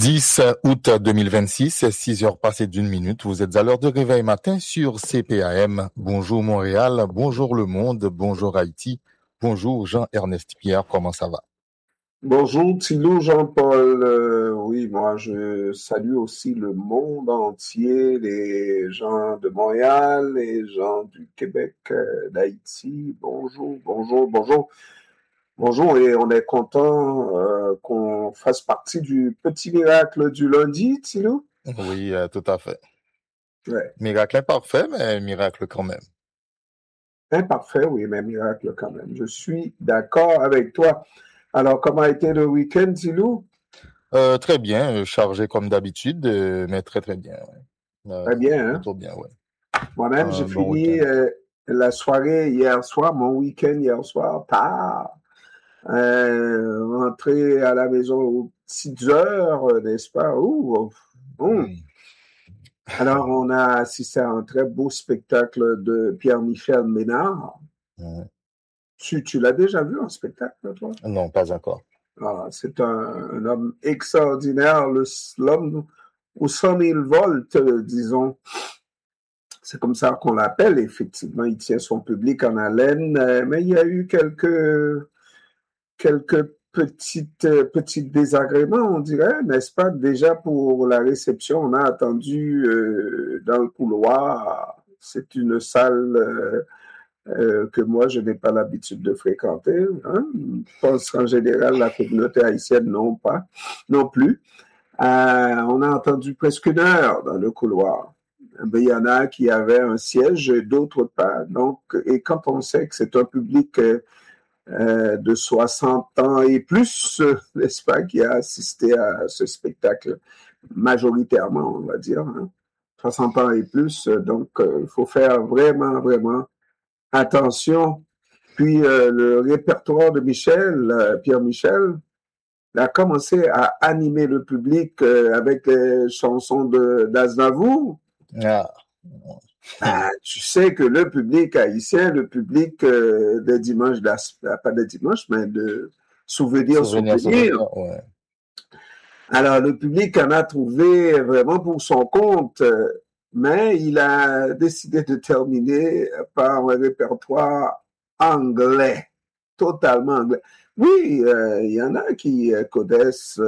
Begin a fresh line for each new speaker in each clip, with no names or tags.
10 août 2026, 6 heures passées d'une minute. Vous êtes à l'heure de réveil matin sur CPAM. Bonjour Montréal, bonjour le monde, bonjour Haïti, bonjour Jean-Ernest Pierre, comment ça va?
Bonjour Thilo Jean-Paul. Oui, moi je salue aussi le monde entier, les gens de Montréal, les gens du Québec, d'Haïti. Bonjour, bonjour, bonjour. Bonjour, et on est content qu'on fasse partie du petit miracle du lundi, Thilo.
Oui, tout à fait.
Ouais.
Miracle imparfait, mais miracle quand même.
Imparfait, oui, mais miracle quand même. Je suis d'accord avec toi. Alors, comment a été le week-end, Thilo?
Très bien, chargé comme d'habitude, mais très très bien.
Très bien, hein?
Plutôt bien, ouais.
Moi-même, j'ai
Bon
fini
week-end.
la soirée hier soir, mon week-end hier soir, tard. Rentré à la maison aux petites heures, n'est-ce pas? Alors, on a assisté à un très beau spectacle de Pierre-Michel Ménard. Tu l'as déjà vu en spectacle, toi?
Non, pas encore.
Ah, c'est un homme extraordinaire, l'homme aux 100 000 volts, disons. C'est comme ça qu'on l'appelle, effectivement. Il tient son public en haleine, mais il y a eu quelques petits désagréments, on dirait, n'est-ce pas? Déjà pour la réception, on a attendu dans le couloir. C'est une salle que moi, je n'ai pas l'habitude de fréquenter. Hein? Je pense qu'en général, la communauté haïtienne non plus. On a attendu presque 1 heure dans le couloir. Il y en a qui avaient un siège, d'autres pas. Donc, et quand on sait que c'est un public de 60 ans et plus, n'est-ce pas, qui a assisté à ce spectacle, majoritairement, on va dire, hein, 60 ans et plus, donc il faut faire vraiment, vraiment attention. Puis le répertoire de Pierre Michel, a commencé à animer le public avec les chansons d'Aznavour. Tu sais que le public haïtien, le public des dimanches, pas des dimanches, mais de souvenirs.
Ouais.
Alors, le public en a trouvé vraiment pour son compte, mais il a décidé de terminer par un répertoire anglais, totalement anglais. Oui, il y en a qui connaissent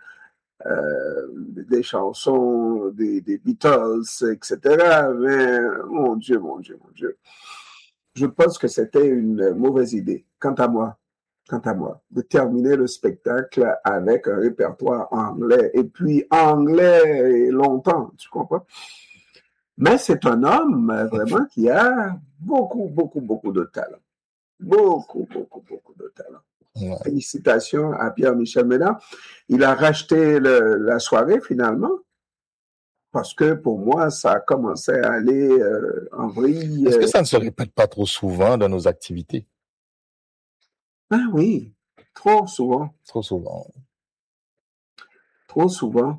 des chansons des Beatles, etc. Mais mon Dieu. Je pense que c'était une mauvaise idée, quant à moi, de terminer le spectacle avec un répertoire anglais. Et puis anglais longtemps, tu comprends? Mais c'est un homme vraiment qui a beaucoup de talent. Beaucoup de talent. Ouais. Félicitations à Pierre-Michel Ménard. Il a racheté la soirée finalement, parce que pour moi, ça a commencé à aller en vrille.
Est-ce que ça ne se répète pas trop souvent dans nos activités?
Ah oui, trop souvent.
Trop souvent.
Trop souvent.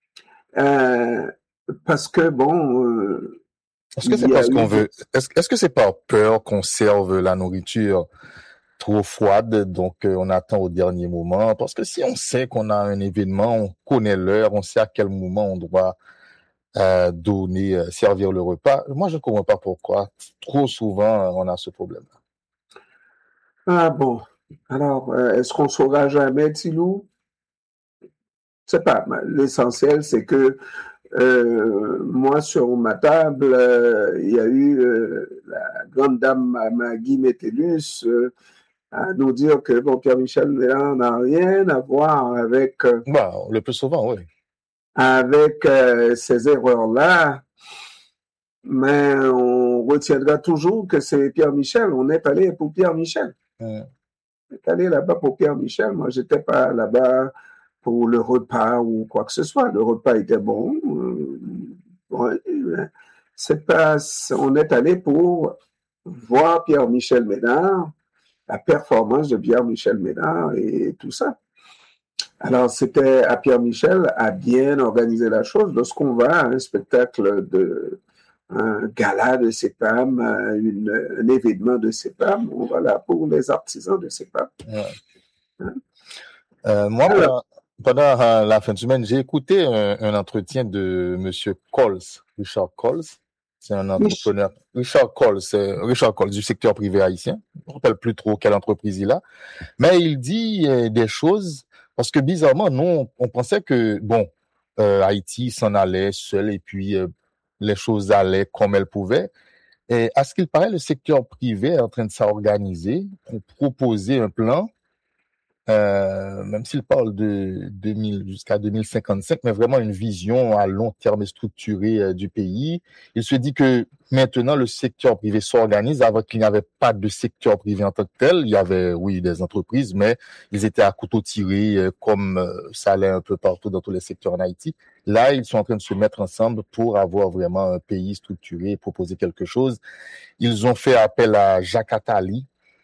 Parce que bon...
est-ce que c'est parce qu'on veut... Est-ce que c'est par peur qu'on serve la nourriture trop froide, donc on attend au dernier moment? Parce que si on sait qu'on a un événement, on connaît l'heure, on sait à quel moment on doit servir le repas. Moi, je ne comprends pas pourquoi. Trop souvent, on a ce problème-là.
Ah bon. Alors, est-ce qu'on saura jamais, Thilo? C'est pas mal. L'essentiel, c'est que moi, sur ma table, il y a eu la grande dame Maggie Métellus à nous dire que bon, Pierre-Michel Ménard n'a rien à voir avec...
le plus souvent, oui.
Avec ces erreurs-là, mais on retiendra toujours que c'est Pierre-Michel. On est allé pour Pierre-Michel. On est allé là-bas pour Pierre-Michel. Moi, j'étais pas là-bas pour le repas ou quoi que ce soit. Le repas était bon. On est allé pour voir Pierre-Michel Ménard, la performance de Pierre-Michel Ménard et tout ça. Alors, c'était à Pierre-Michel à bien organiser la chose. Lorsqu'on va à un spectacle un gala de CEPAM, un événement de CEPAM, on va là pour les artisans de CEPAM.
Ouais. Moi, Pendant la fin de semaine, j'ai écouté un entretien de Monsieur Coles, Richard Coles. C'est un
Oui.
entrepreneur. Richard Coles du secteur privé haïtien. Je ne me rappelle plus trop quelle entreprise il a. Mais il dit des choses, parce que bizarrement, nous, on pensait que, bon, Haïti s'en allait seul et puis les choses allaient comme elles pouvaient. Et à ce qu'il paraît, le secteur privé est en train de s'organiser pour proposer un plan, même s'il parle de 2000 jusqu'à 2055, mais vraiment une vision à long terme et structurée du pays. Il se dit que maintenant le secteur privé s'organise, avant qu'il n'y avait pas de secteur privé en tant que tel. Il y avait, oui, des entreprises, mais ils étaient à couteau tiré, comme ça allait un peu partout dans tous les secteurs en Haïti. Là, ils sont en train de se mettre ensemble pour avoir vraiment un pays structuré et proposer quelque chose. Ils ont fait appel à Jacques Attali.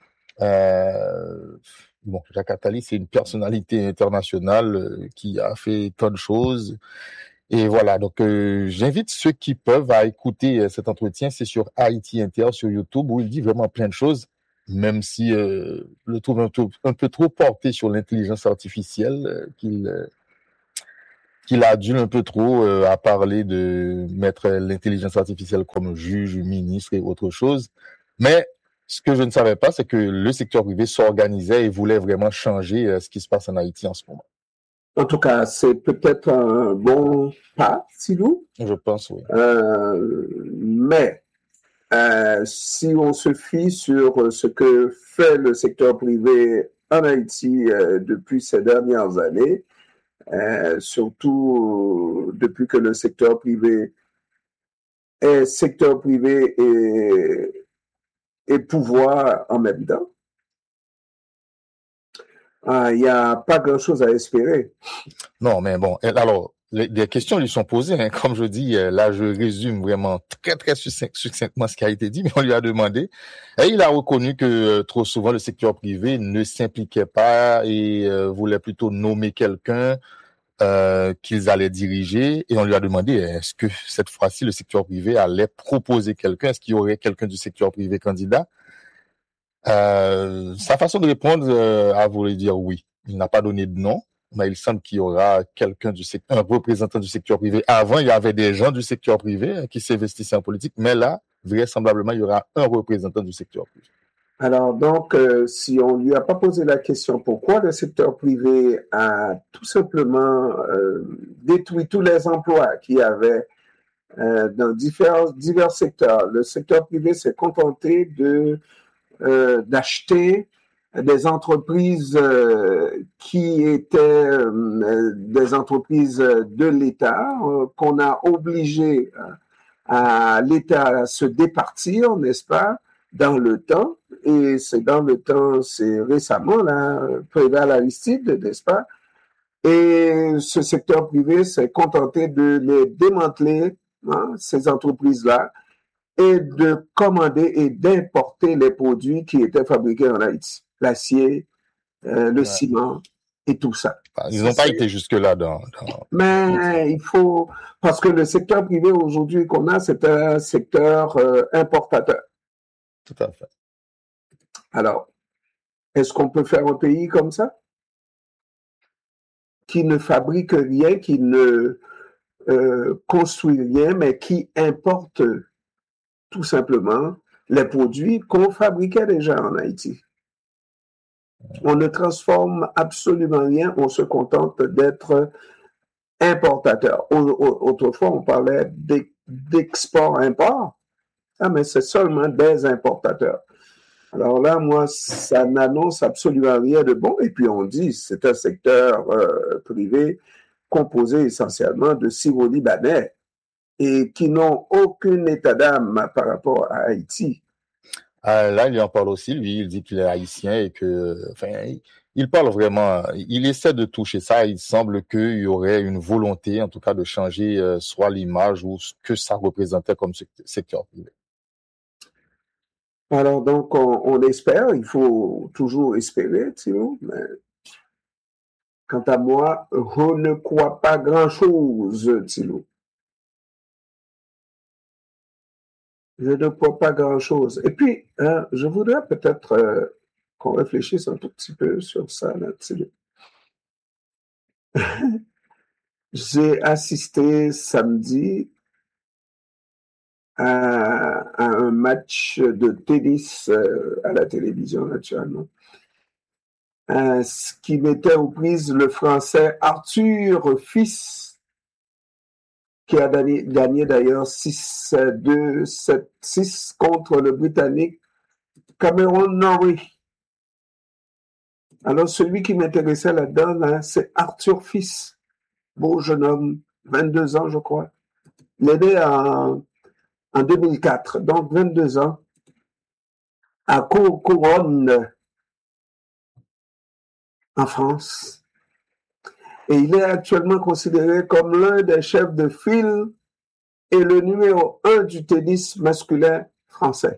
Bon, Jacques Attali, c'est une personnalité internationale qui a fait tant de choses. Et voilà, donc j'invite ceux qui peuvent à écouter cet entretien. C'est sur Haïti Inter, sur YouTube, où il dit vraiment plein de choses, même si je le trouve un peu trop porté sur l'intelligence artificielle, qu'il adule un peu trop à parler de mettre l'intelligence artificielle comme juge, ministre et autre chose. Mais ce que je ne savais pas, c'est que le secteur privé s'organisait et voulait vraiment changer ce qui se passe en Haïti en ce moment.
En tout cas, c'est peut-être un bon pas, Silou.
Je pense, oui.
Mais si on se fie sur ce que fait le secteur privé en Haïti depuis ces dernières années, surtout depuis que le secteur privé est secteur privé et pouvoir en même temps, il n'y a pas grand-chose à espérer.
Non, mais bon, alors, des questions lui sont posées, hein. Comme je dis, là, je résume vraiment très, très succinctement ce qui a été dit, mais on lui a demandé. Et il a reconnu que trop souvent, le secteur privé ne s'impliquait pas et voulait plutôt nommer quelqu'un qu'ils allaient diriger. Et on lui a demandé, est-ce que cette fois-ci, le secteur privé allait proposer quelqu'un? Est-ce qu'il y aurait quelqu'un du secteur privé candidat? Sa façon de répondre a voulu dire oui. Il n'a pas donné de nom, mais il semble qu'il y aura quelqu'un un représentant du secteur privé. Avant, il y avait des gens du secteur privé qui s'investissaient en politique, mais là, vraisemblablement, il y aura un représentant du secteur privé.
Alors donc, si on lui a pas posé la question pourquoi le secteur privé a tout simplement détruit tous les emplois qu'il y avait dans divers secteurs, le secteur privé s'est contenté d'acheter des entreprises qui étaient des entreprises de l'État qu'on a obligé à l'État à se départir, n'est-ce pas, dans le temps. Et c'est dans le temps, c'est récemment, là, Préval Aristide, n'est-ce pas? Et ce secteur privé s'est contenté de les démanteler, hein, ces entreprises-là, et de commander et d'importer les produits qui étaient fabriqués en Haïti. L'acier, le ciment et tout ça.
Ils n'ont pas été jusque-là
Mais il faut, parce que le secteur privé aujourd'hui qu'on a, c'est un secteur importateur.
Tout à fait.
Alors, est-ce qu'on peut faire un pays comme ça? Qui ne fabrique rien, qui ne construit rien, mais qui importe tout simplement les produits qu'on fabriquait déjà en Haïti. On ne transforme absolument rien, on se contente d'être importateur. Autrefois, on parlait d'export-import. Ah, mais c'est seulement des importateurs. Alors là, moi, ça n'annonce absolument rien de bon. Et puis on dit, c'est un secteur privé composé essentiellement de Syro-Libanais et qui n'ont aucun état d'âme par rapport à Haïti.
Là, il en parle aussi, lui, il dit qu'il est haïtien et que, enfin, il parle vraiment, il essaie de toucher ça. Il semble qu'il y aurait une volonté, en tout cas, de changer soit l'image ou ce que ça représentait comme secteur privé.
Alors donc, on espère, il faut toujours espérer, Thilo, mais quant à moi, je ne crois pas grand-chose, Thilo. Je ne crois pas grand-chose. Et puis, hein, je voudrais peut-être qu'on réfléchisse un tout petit peu sur ça, là, Thilo. J'ai assisté samedi à un match de tennis à la télévision, naturellement. Ce qui mettait aux prises le Français Arthur Fils, qui a gagné d'ailleurs 6-2, 7-6 contre le Britannique Cameron Norrie. Alors, celui qui m'intéressait là-dedans, là, c'est Arthur Fils, beau jeune homme, 22 ans, je crois. Il est né en 2004, donc 22 ans, à Couronne, en France. Et il est actuellement considéré comme l'un des chefs de file et le numéro 1 du tennis masculin français.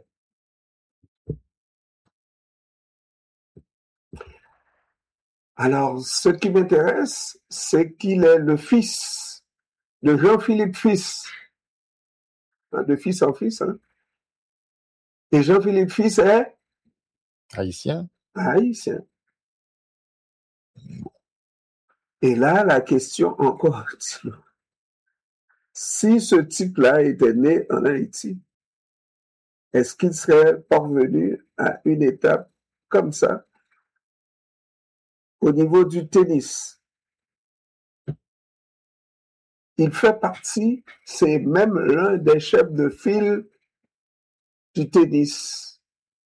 Alors, ce qui m'intéresse, c'est qu'il est le fils de Jean-Philippe Fils, de fils en fils. Hein. Et Jean-Philippe Fils est
Haïtien.
Haïtien. Et là, la question encore, si ce type-là était né en Haïti, est-ce qu'il serait parvenu à une étape comme ça au niveau du tennis? Il fait partie, c'est même l'un des chefs de file du tennis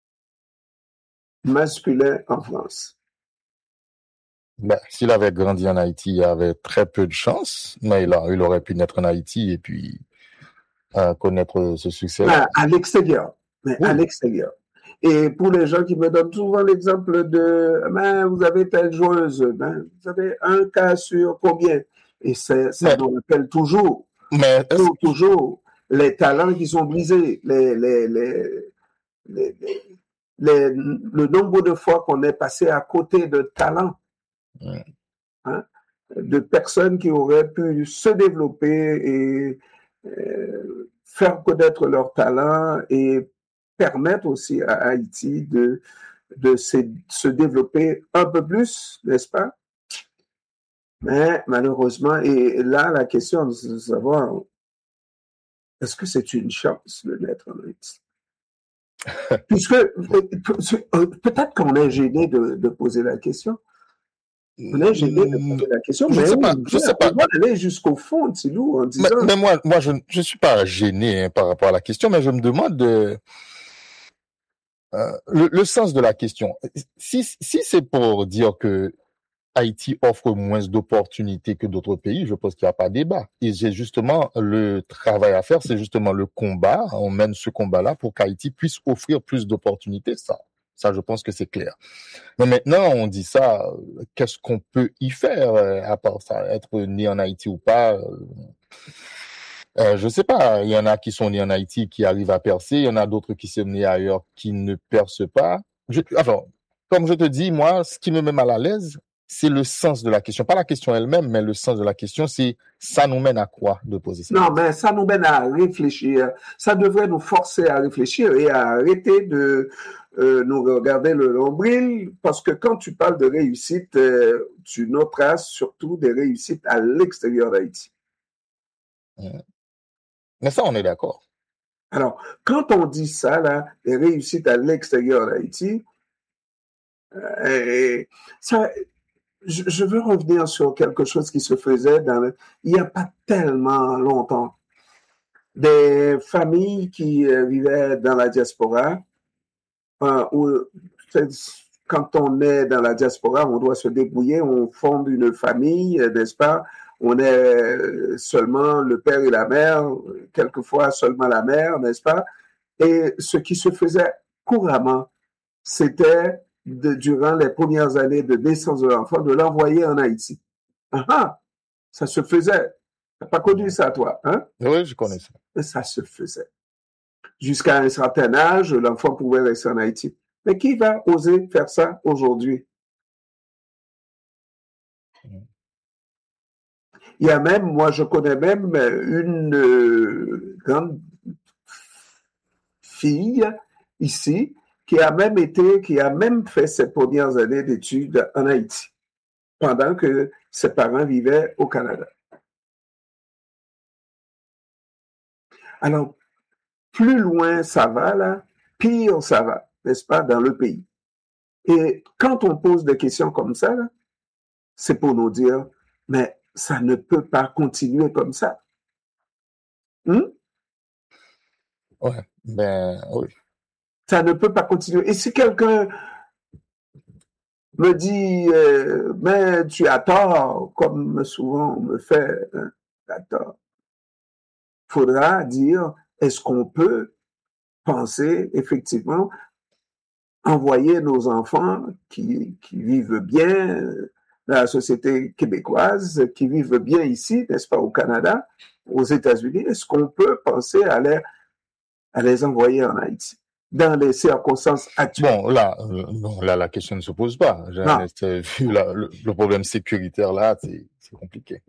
masculin en France.
Ben, s'il avait grandi en Haïti, il avait très peu de chance, mais il aurait pu naître en Haïti et puis connaître ce succès-là.
À l'extérieur, mais oui. À l'extérieur. Et pour les gens qui me donnent souvent l'exemple de vous avez telle joueuse, vous avez un cas sur combien? Et ça nous rappelle toujours, toujours les talents qui sont brisés, le nombre de fois qu'on est passé à côté de talents, hein, de personnes qui auraient pu se développer et faire connaître leurs talents et permettre aussi à Haïti de se développer un peu plus, n'est-ce pas? Mais malheureusement, et là, la question de savoir, est-ce que c'est une chance de naître en Haïti? Puisque peut-être qu'on est gêné de poser la question. On est gêné de poser la question, mais
je sais pas.
On va aller jusqu'au fond de Tilou en disant...
Mais moi, je ne suis pas gêné par rapport à la question, mais je me demande le sens de la question. Si c'est pour dire que Haïti offre moins d'opportunités que d'autres pays, je pense qu'il n'y a pas de débat. Et j'ai justement le travail à faire, c'est justement le combat. On mène ce combat-là pour qu'Haïti puisse offrir plus d'opportunités. Ça, je pense que c'est clair. Mais maintenant, on dit ça, qu'est-ce qu'on peut y faire à part ça, être né en Haïti ou pas? Je sais pas. Il y en a qui sont nés en Haïti qui arrivent à percer. Il y en a d'autres qui sont nés ailleurs qui ne percent pas. Comme je te dis, moi, ce qui me met mal à l'aise, c'est le sens de la question. Pas la question elle-même, mais le sens de la question, c'est ça nous mène à quoi de poser ça?
Non, mais ça nous mène à réfléchir. Ça devrait nous forcer à réfléchir et à arrêter de nous regarder le nombril, parce que quand tu parles de réussite, tu noteras surtout des réussites à l'extérieur d'Haïti.
Mais ça, on est d'accord.
Alors, quand on dit ça, là, des réussites à l'extérieur d'Haïti, je veux revenir sur quelque chose qui se faisait il n'y a pas tellement longtemps. Des familles qui vivaient dans la diaspora, où quand on est dans la diaspora, on doit se débrouiller, on fonde une famille, n'est-ce pas? On est seulement le père et la mère, quelquefois seulement la mère, n'est-ce pas? Et ce qui se faisait couramment, c'était durant les premières années de naissance de l'enfant, de l'envoyer en Haïti. Ça se faisait. Tu n'as pas connu ça, toi, hein?
Oui, je connais ça.
Ça se faisait. Jusqu'à un certain âge, l'enfant pouvait rester en Haïti. Mais qui va oser faire ça aujourd'hui? Il y a même, moi je connais même une grande fille ici qui a même fait ses premières années d'études en Haïti, pendant que ses parents vivaient au Canada. Alors, plus loin ça va, là, pire ça va, n'est-ce pas, dans le pays. Et quand on pose des questions comme ça, là, c'est pour nous dire, mais ça ne peut pas continuer comme ça.
Ouais, ben oui.
Ça ne peut pas continuer. Et si quelqu'un me dit, mais tu as tort, comme souvent on me fait, hein, tu as tort. Faudra dire, est-ce qu'on peut penser effectivement envoyer nos enfants qui vivent bien dans la société québécoise, qui vivent bien ici, n'est-ce pas, au Canada, aux États-Unis, est-ce qu'on peut penser à les envoyer en Haïti dans les circonstances actuelles?
Bon, là, la question ne se pose pas. Vu le problème sécuritaire là, c'est compliqué.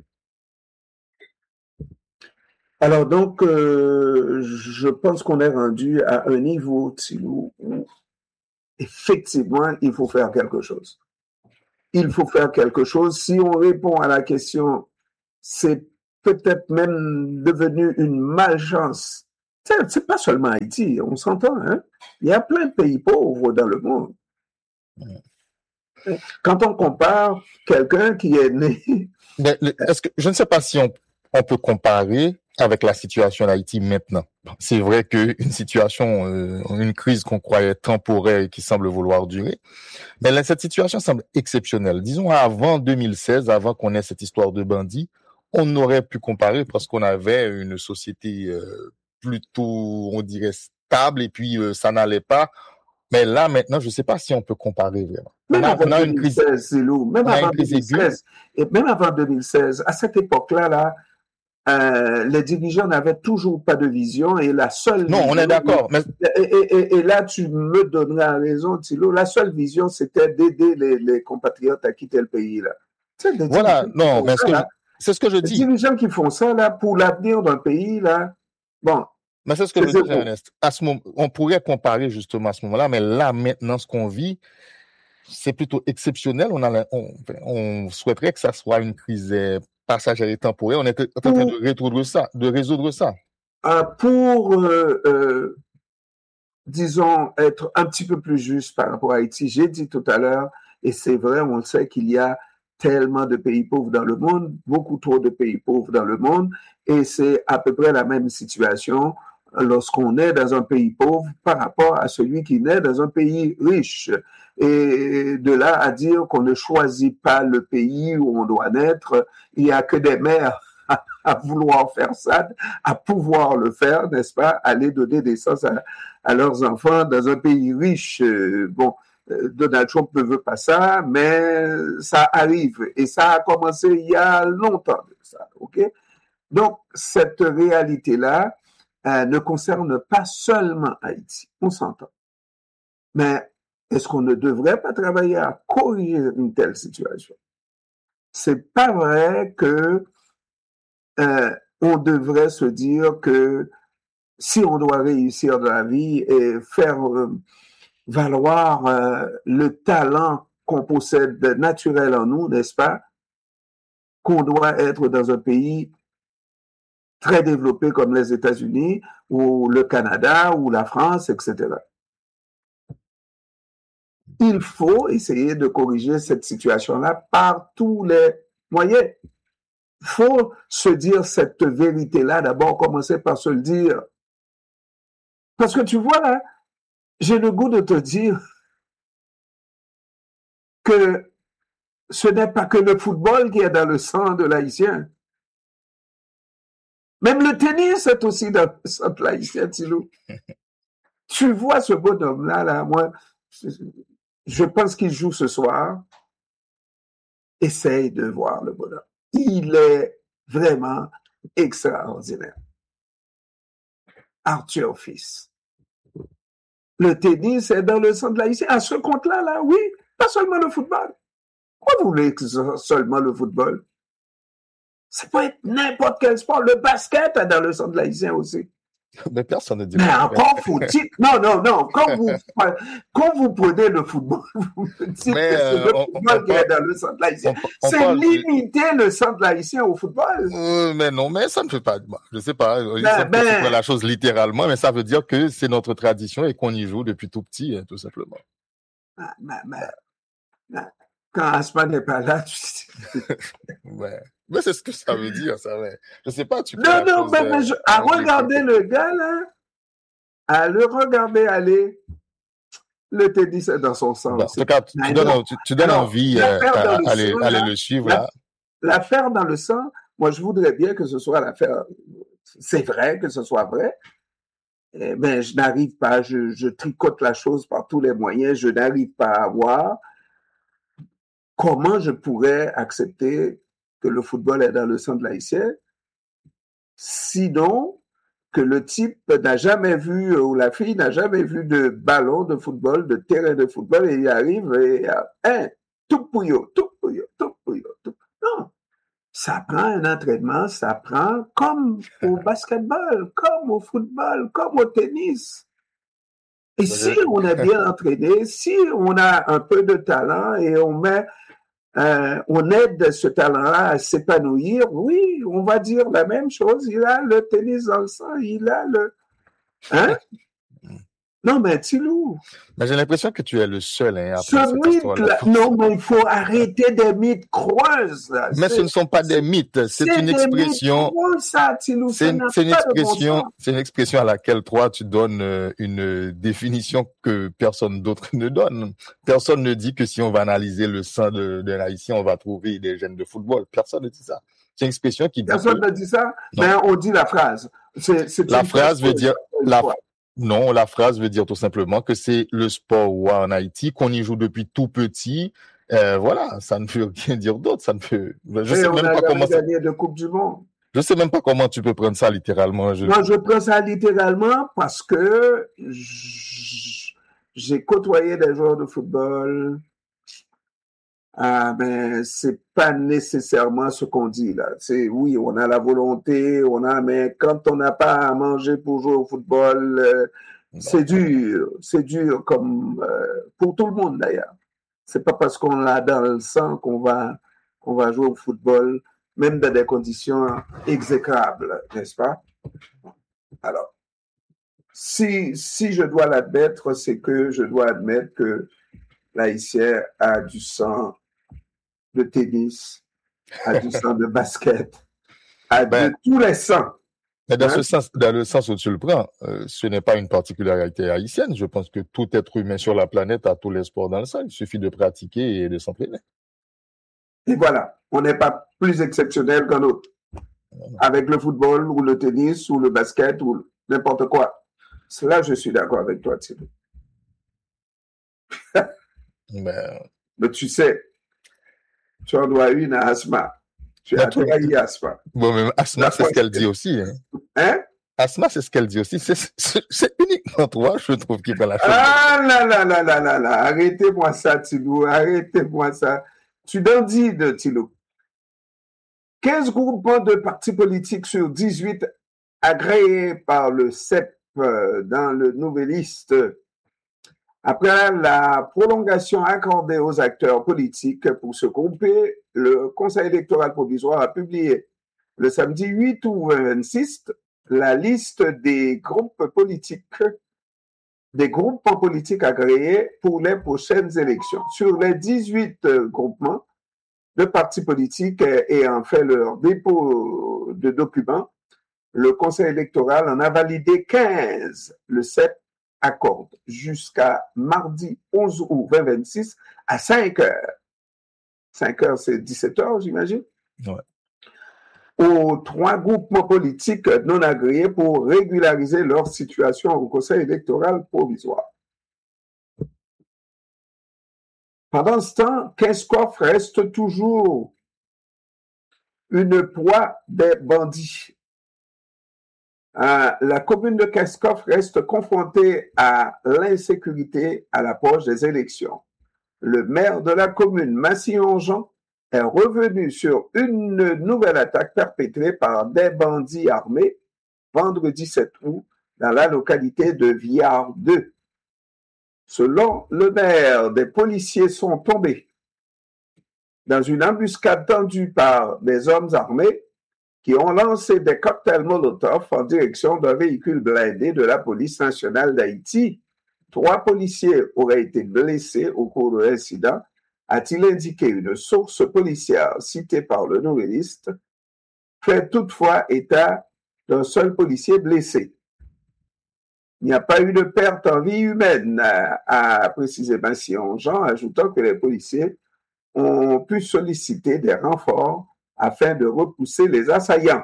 Alors donc, je pense qu'on est rendu à un niveau, Thilo, où effectivement, il faut faire quelque chose. Il faut faire quelque chose. Si on répond à la question, c'est peut-être même devenu une malchance. C'est pas seulement Haïti, on s'entend, hein? Il y a plein de pays pauvres dans le monde. Quand on compare quelqu'un qui est né...
Mais je ne sais pas si on peut comparer avec la situation d'Haïti maintenant. C'est vrai qu'une situation, une crise qu'on croyait temporaire et qui semble vouloir durer, mais là, cette situation semble exceptionnelle. Disons, avant 2016, avant qu'on ait cette histoire de bandits, on aurait pu comparer parce qu'on avait une société plutôt, on dirait, stable et puis ça n'allait pas. Mais là, maintenant, je ne sais pas si on peut comparer vraiment.
Même avant 2016, c'est lourd. Même avant 2016, et même avant 2016, à cette époque-là, les dirigeants n'avaient toujours pas de vision et la seule...
Non, on est d'accord. Mais...
Et là, tu me donneras raison, Thilo. La seule vision, c'était d'aider les compatriotes à quitter le pays, là.
Voilà, non, mais c'est ce que je dis.
Les dirigeants qui font ça, là, pour l'avenir d'un pays, là, bon...
Mais c'est ce que je dis, Ernest. À ce moment, on pourrait comparer justement à ce moment-là, mais là, maintenant, ce qu'on vit, c'est plutôt exceptionnel. On souhaiterait que ça soit une crise passagère et temporaire. On est en train de résoudre ça.
Pour, disons, être un petit peu plus juste par rapport à Haïti, j'ai dit tout à l'heure, et c'est vrai, on le sait qu'il y a tellement de pays pauvres dans le monde, beaucoup trop de pays pauvres dans le monde, et c'est à peu près la même situation lorsqu'on est dans un pays pauvre par rapport à celui qui naît dans un pays riche. Et de là à dire qu'on ne choisit pas le pays où on doit naître, il n'y a que des mères à vouloir faire ça, à pouvoir le faire, n'est-ce pas, aller donner naissance à leurs enfants dans un pays riche. Bon, Donald Trump ne veut pas ça, mais ça arrive. Et ça a commencé il y a longtemps de ça, ok? Donc, cette réalité-là ne concerne pas seulement Haïti, on s'entend. Mais est-ce qu'on ne devrait pas travailler à corriger une telle situation? C'est pas vrai que on devrait se dire que si on doit réussir dans la vie et faire valoir le talent qu'on possède naturel en nous, n'est-ce pas, qu'on doit être dans un pays très développé comme les États-Unis ou le Canada ou la France, etc. Il faut essayer de corriger cette situation-là par tous les moyens. Il faut se dire cette vérité-là, d'abord commencer par se le dire. Parce que tu vois là, j'ai le goût de te dire que ce n'est pas que le football qui est dans le sang de l'Haïtien. Même le tennis est aussi dans le sang de l'Haïtien, Thilo. Tu vois ce bonhomme-là, là, moi, je pense qu'il joue ce soir. Essaye de voir le bonhomme. Il est vraiment extraordinaire. Arthur Fils. Le tennis est dans le sang de l'Haïtien. À ce compte-là, là, oui, pas seulement le football. Pourquoi vous voulez que ce soit seulement le football? Ça peut être n'importe quel sport. Le basket est dans le sang de l'Haïtien aussi.
Mais personne ne dit
Mais
le
encore
contraire.
faut-il... Non. Quand vous prenez le football, vous me dites
Mais
que c'est le football qui est dans le centre haïtien.
on
C'est
parle,
limiter le centre haïtien au football.
mais non, mais ça ne fait pas de mal. Je sais pas, il semble que tu prends
Ben,
la chose littéralement, mais ça veut dire que c'est notre tradition et qu'on y joue depuis tout petit, tout simplement.
Quand Asma n'est pas là, tu sais.
Ouais. Mais c'est ce que ça veut dire, ça. Ouais. Je sais pas, tu prends la
Non,
chose,
mais à regarder le gars, là, à le regarder aller, le tennis est dans son sang
bon, en
aussi.
tout cas, tu donnes envie à aller le suivre, là.
L'affaire dans le sang, moi, je voudrais bien que ce soit l'affaire. C'est vrai que ce soit vrai, mais je n'arrive pas, je tricote la chose par tous les moyens, je n'arrive pas à voir comment je pourrais accepter que le football est dans le sang de l'haïtien, sinon que le type n'a jamais vu, ou la fille n'a jamais vu de ballon de football, de terrain de football, et il arrive et tout pouillot. Non, ça prend un entraînement, ça prend comme au basketball, comme au football, comme au tennis. Et si on est bien entraîné, si on a un peu de talent et on aide ce talent-là à s'épanouir, oui, on va dire la même chose. Il a le tennis dans le sang, il a le... Hein? Non, mais Tilou.
Mais j'ai l'impression que tu es le seul à prendre cette histoire-là.
Non, mais il faut arrêter des mythes creuses. Là.
Mais ce ne sont pas des mythes, c'est une expression. C'est une expression à laquelle toi tu donnes une définition que personne d'autre ne donne. Personne ne dit que si on va analyser le sang d'un Haïtien, on va trouver des gènes de football. Personne ne dit ça. C'est une expression qui dit.
Personne ne dit ça, mais on dit la phrase.
La phrase veut dire non, la phrase veut dire tout simplement que c'est le sport en Haïti, qu'on y joue depuis tout petit. Voilà, ça ne veut rien dire d'autre. Ça ne peut. Je sais même pas comment.
Gagné de Coupe du Monde.
Je sais même pas comment tu peux prendre ça littéralement.
Moi, je prends ça littéralement parce que j'ai côtoyé des joueurs de football. Mais c'est pas nécessairement ce qu'on dit là. C'est oui, on a la volonté, mais quand on n'a pas à manger pour jouer au football, c'est dur comme pour tout le monde d'ailleurs. C'est pas parce qu'on l'a dans le sang qu'on va jouer au football, même dans des conditions exécrables, n'est-ce pas? Alors, si je dois l'admettre, c'est que je dois admettre que l'Haïtien a du sang de tennis, a du sang de basket, a de tous les sangs.
Mais dans le sens où tu le prends, ce n'est pas une particularité haïtienne. Je pense que tout être humain sur la planète a tous les sports dans le sang. Il suffit de pratiquer et de s'entraîner.
Et voilà, on n'est pas plus exceptionnel qu'un autre. Avec le football ou le tennis ou le basket ou n'importe quoi. Là, je suis d'accord avec toi, Thierry. Mais tu sais, tu en dois une à Asma. Tu as trahi Asma.
Bon, mais Asma, c'est ce qu'elle dit aussi.
Hein?
Asma, c'est ce qu'elle dit aussi. C'est uniquement toi, je trouve, qui prend la chose.
Ah là. Arrêtez-moi ça, Tilou. Arrêtez-moi ça. Tu dandines, de Tilou. 15 groupements de partis politiques sur 18 agréés par le CEP dans le Nouvelliste. Après la prolongation accordée aux acteurs politiques pour se grouper, le Conseil électoral provisoire a publié le samedi 8 août 2026 la liste des groupements politiques agréés pour les prochaines élections. Sur les 18 groupements de partis politiques ayant fait leur dépôt de documents, le Conseil électoral en a validé 15. Le CEP accorde jusqu'à mardi 11 août 2026 à 5 heures. 5 heures, c'est 17 heures, j'imagine.
Ouais.
Aux 3 groupements politiques non agréés pour régulariser leur situation au Conseil électoral provisoire. Pendant ce temps, Keskov reste toujours une proie des bandits. La commune de Keskov reste confrontée à l'insécurité à l'approche des élections. Le maire de la commune, Massillon-Jean, est revenu sur une nouvelle attaque perpétrée par des bandits armés vendredi 7 août dans la localité de Viard 2. Selon le maire, des policiers sont tombés dans une embuscade tendue par des hommes armés qui ont lancé des cocktails Molotov en direction d'un véhicule blindé de la police nationale d'Haïti. 3 policiers auraient été blessés au cours de l'incident, a-t-il indiqué une source policière citée par le Nouvelliste, fait toutefois état d'un seul policier blessé. Il n'y a pas eu de perte en vie humaine, a précisé Massillon Jean, ajoutant que les policiers ont pu solliciter des renforts afin de repousser les assaillants.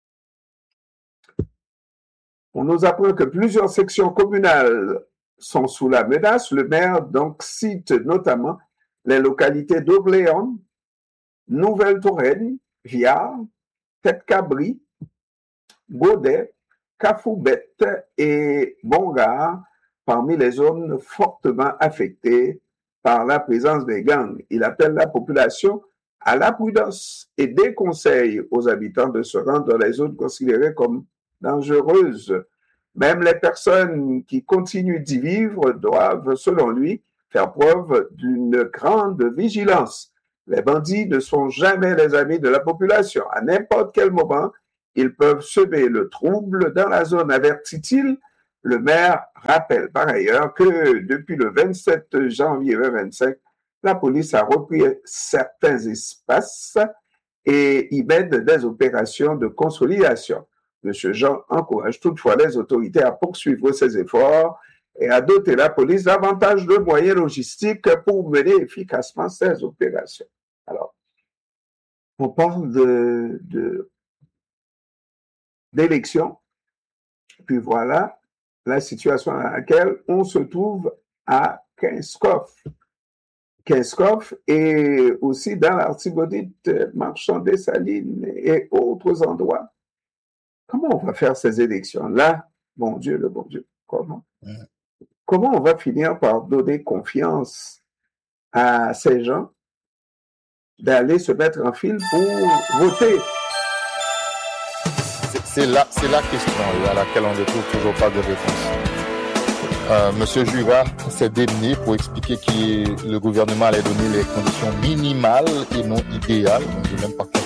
On nous apprend que plusieurs sections communales sont sous la menace. Le maire donc cite notamment les localités d'Obléon, Nouvelle-Touraine, Viard, Tête-Cabri, Baudet, Cafoubette et Bongard parmi les zones fortement affectées par la présence des gangs. Il appelle la population à la prudence et déconseille aux habitants de se rendre dans les zones considérées comme dangereuses. Même les personnes qui continuent d'y vivre doivent, selon lui, faire preuve d'une grande vigilance. Les bandits ne sont jamais les amis de la population. À n'importe quel moment, ils peuvent semer le trouble dans la zone, avertit-il. Le maire rappelle par ailleurs que depuis le 27 janvier 2025, la police a repris certains espaces et y mène des opérations de consolidation. M. Jean encourage toutefois les autorités à poursuivre ces efforts et à doter la police davantage de moyens logistiques pour mener efficacement ces opérations. Alors, on parle d'élections, puis voilà la situation dans laquelle on se trouve à Kinskov. Kinskov et aussi dans l'Artibonite, Marchand-des-Salines et autres endroits. Comment on va faire ces élections-là? Bon Dieu, le bon Dieu, comment? Comment on va finir par donner confiance à ces gens d'aller se mettre en file pour voter?
C'est la question à laquelle on ne trouve toujours pas de réponse. Monsieur Jura s'est démené pour expliquer que le gouvernement allait donner les conditions minimales et non idéales, on ne dit même pas